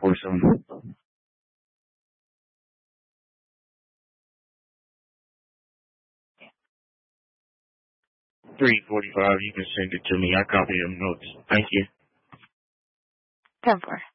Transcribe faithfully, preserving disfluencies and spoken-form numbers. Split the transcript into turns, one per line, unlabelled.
forty-seven. three forty-five, you can send it to me. I copy them notes. Thank you.
ten four.